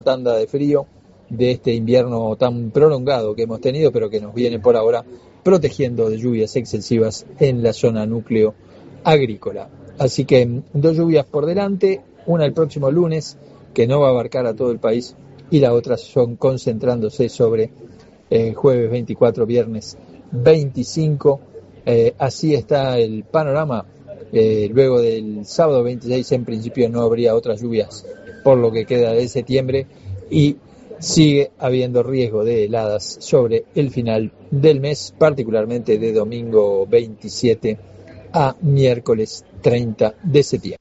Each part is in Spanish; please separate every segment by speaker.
Speaker 1: tanda de frío de este invierno tan prolongado que hemos tenido, pero que nos viene por ahora protegiendo de lluvias excesivas en la zona núcleo agrícola. Así que 2 lluvias por delante, una el próximo lunes, que no va a abarcar a todo el país, y la otra son concentrándose sobre jueves 24, viernes 25. Así está el panorama. Luego del sábado 26 en principio no habría otras lluvias por lo que queda de septiembre, y sigue habiendo riesgo de heladas sobre el final del mes, particularmente de domingo 27 a miércoles 30 de septiembre.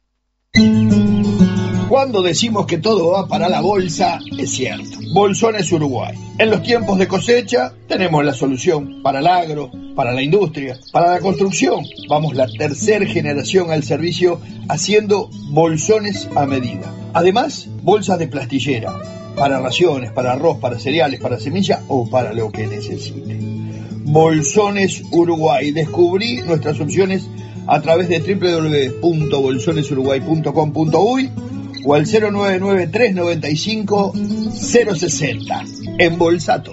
Speaker 2: Cuando decimos que todo va para la bolsa, es cierto. Bolsones Uruguay. En los tiempos de cosecha tenemos la solución para el agro, para la industria, para la construcción. Vamos la tercera generación al servicio haciendo bolsones a medida. Además, bolsas de plastillera, para raciones, para arroz, para cereales, para semilla o para lo que necesite. Bolsones Uruguay. Descubrí nuestras opciones a través de www.bolsonesuruguay.com.uy o al 099-395-060. Embolsatos.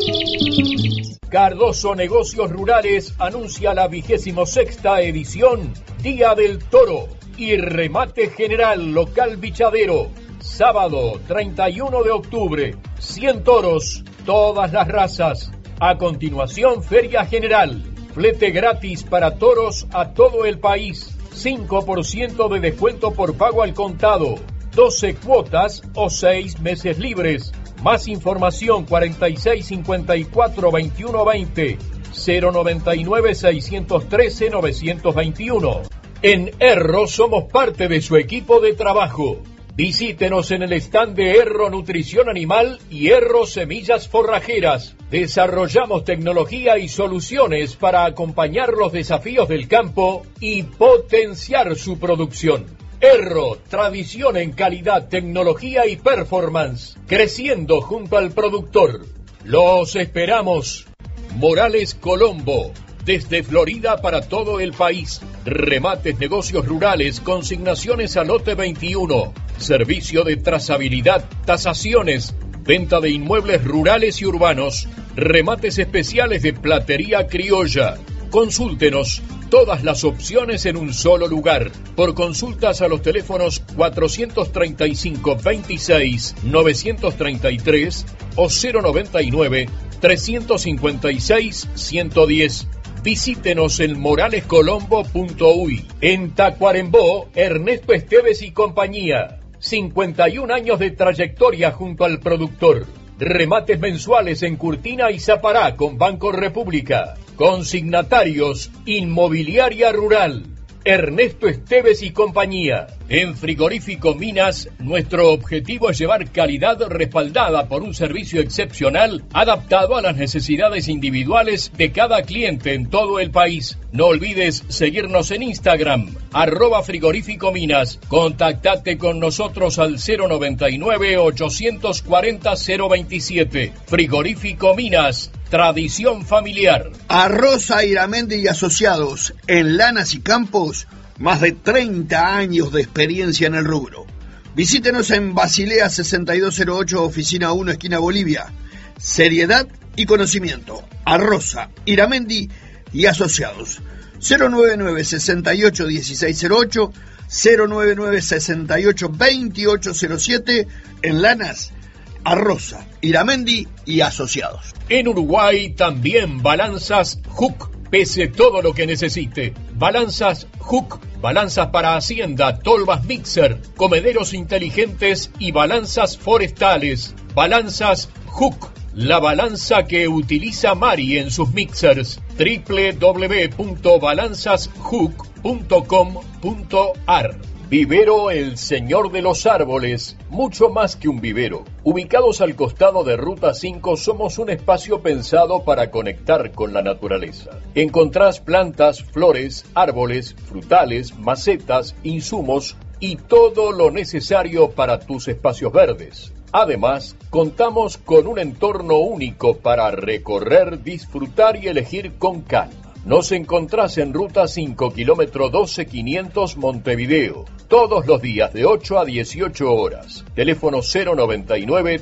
Speaker 3: Cardoso Negocios Rurales anuncia la 26ª edición Día del Toro y remate general local Bichadero. Sábado 31 de octubre, 100 toros, todas las razas. A continuación, Feria General. Flete gratis para toros a todo el país. 5% de descuento por pago al contado. 12 cuotas o 6 meses libres. Más información 46 54 21 20 099 613 921. En Erro somos parte de su equipo de trabajo. Visítenos en el stand de Erro Nutrición Animal y Erro Semillas Forrajeras. Desarrollamos tecnología y soluciones para acompañar los desafíos del campo y potenciar su producción. Erro, tradición en calidad, tecnología y performance, creciendo junto al productor. Los esperamos. Morales Colombo, desde Florida para todo el país. Remates, negocios rurales, consignaciones a lote 21. Servicio de trazabilidad, tasaciones, venta de inmuebles rurales y urbanos, remates especiales de platería criolla. Consúltenos todas las opciones en un solo lugar. Por consultas a los teléfonos 435-26-933 o 099-356-110. Visítenos en moralescolombo.uy. En Tacuarembó, Ernesto Esteves y compañía. 51 años de trayectoria junto al productor. Remates mensuales en Curtina y Zapará con Banco República. Consignatarios, Inmobiliaria Rural. Ernesto Esteves y compañía. En Frigorífico Minas, nuestro objetivo es llevar calidad respaldada por un servicio excepcional adaptado a las necesidades individuales de cada cliente en todo el país. No olvides seguirnos en Instagram, @Frigorífico Minas. Contactate con nosotros al 099-840-027. Frigorífico Minas, tradición familiar.
Speaker 2: Arroz Iramendi y Asociados, en lanas y campos, más de 30 años de experiencia en el rubro. Visítenos en Basilea 6208, oficina 1, esquina Bolivia. Seriedad y conocimiento. Arroza, Iramendi y Asociados. 099-68-1608, 099-68-2807, en lanas, Arroza, Iramendi y Asociados.
Speaker 3: En Uruguay también balanzas Hook. Pese todo lo que necesite. Balanzas Hook, balanzas para hacienda, tolvas mixer, comederos inteligentes y balanzas forestales. Balanzas Hook, la balanza que utiliza Mari en sus mixers. www.balanzashook.com.ar. Vivero El Señor de los Árboles, mucho más que un vivero. Ubicados al costado de Ruta 5, somos un espacio pensado para conectar con la naturaleza. Encontrás plantas, flores, árboles, frutales, macetas, insumos y todo lo necesario para tus espacios verdes. Además, contamos con un entorno único para recorrer, disfrutar y elegir con calma. Nos encontrás en Ruta 5, kilómetro 12500 Montevideo. Todos los días de 8 a 18 horas. Teléfono 099